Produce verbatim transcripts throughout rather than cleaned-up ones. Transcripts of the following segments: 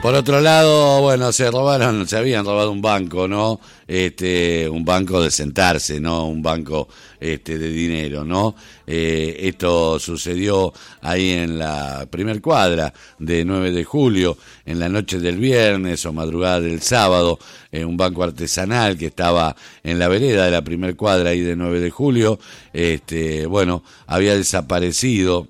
Por otro lado, bueno, se robaron, se habían robado un banco, ¿no? Este, un banco de sentarse, ¿no? Un banco este de dinero, ¿no? Eh, esto sucedió ahí en la primer cuadra de nueve de julio, en la noche del viernes o madrugada del sábado, eh, un banco artesanal que estaba en la vereda de la primer cuadra ahí de nueve de julio, este, bueno, había desaparecido.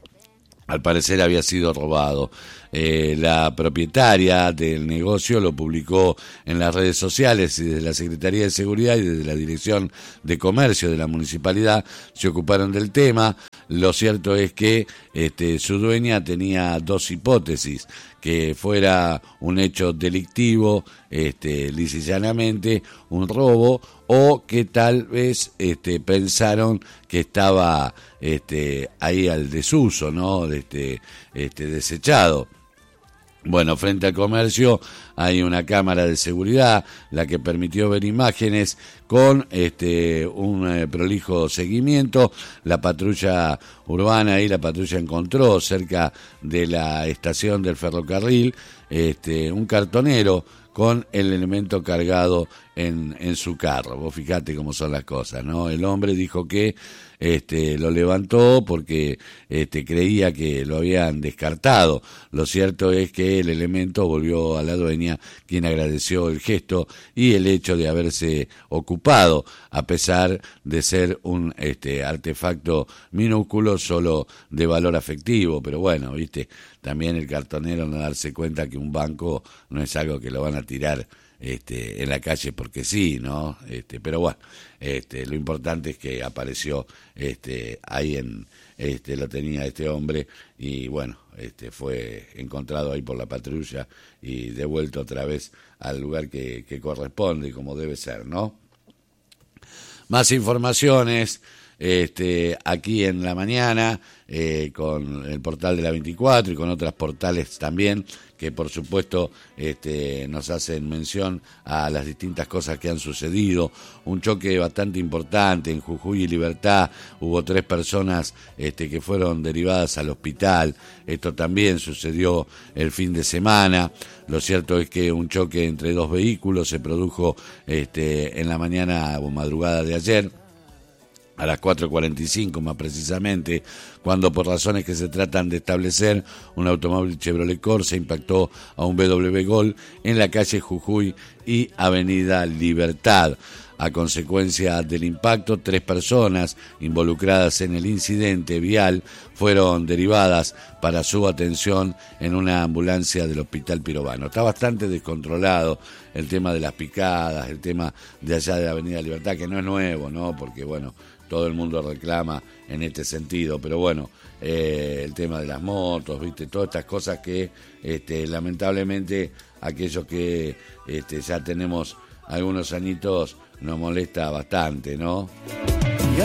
Al parecer había sido robado. Eh, la propietaria del negocio lo publicó en las redes sociales y desde la Secretaría de Seguridad y desde la Dirección de Comercio de la Municipalidad se ocuparon del tema. Lo cierto es que este, su dueña tenía dos hipótesis: que fuera un hecho delictivo, este, lisa y llanamente, un robo, o que tal vez este, pensaron que estaba este, ahí al desuso, ¿no? Este, este, desechado. Bueno, frente al comercio hay una cámara de seguridad, la que permitió ver imágenes con este un eh, prolijo seguimiento. La patrulla urbana y la patrulla encontró cerca de la estación del ferrocarril este un cartonero con el elemento cargado en, en su carro. Vos fijate cómo son las cosas, ¿no? El hombre dijo que este lo levantó porque este creía que lo habían descartado. Lo cierto es que el elemento volvió a la dueña, quien agradeció el gesto y el hecho de haberse ocupado, a pesar de ser un este artefacto minúsculo, solo de valor afectivo. Pero bueno, viste, también el cartonero no darse cuenta que un banco no es algo que lo van a tirar este en la calle porque sí, ¿no? Este, pero bueno, este lo importante es que apareció este ahí en este lo tenía este hombre y bueno, este fue encontrado ahí por la patrulla y devuelto otra vez al lugar que, que corresponde y como debe ser, ¿no? Más informaciones este aquí en la mañana eh, con el portal de la veinticuatro y con otros portales también que por supuesto este nos hacen mención a las distintas cosas que han sucedido. Un choque bastante importante en Jujuy y Libertad, hubo tres personas este que fueron derivadas al hospital. Esto también sucedió el fin de semana. Lo cierto es que un choque entre dos vehículos se produjo este en la mañana o madrugada de ayer, a las cuatro cuarenta y cinco más precisamente, cuando por razones que se tratan de establecer, un automóvil Chevrolet Corsa impactó a un B W Gol en la calle Jujuy y Avenida Libertad. A consecuencia del impacto, tres personas involucradas en el incidente vial fueron derivadas para su atención en una ambulancia del Hospital Pirovano. Está bastante descontrolado el tema de las picadas, el tema de allá de Avenida Libertad, que no es nuevo, ¿no? Porque, bueno, todo el mundo reclama en este sentido, pero bueno, eh, el tema de las motos, viste, todas estas cosas que este, lamentablemente aquellos que este, ya tenemos algunos añitos nos molesta bastante, ¿no?